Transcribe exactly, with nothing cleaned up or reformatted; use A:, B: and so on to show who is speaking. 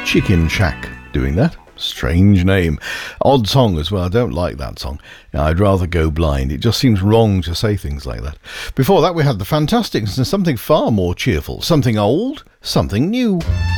A: Chicken Shack doing that. Strange name. Odd song as well. I don't like that song. I'd rather go blind. It just seems wrong to say things like that. Before that we had the Fantastics and something far more cheerful. Something old, something new.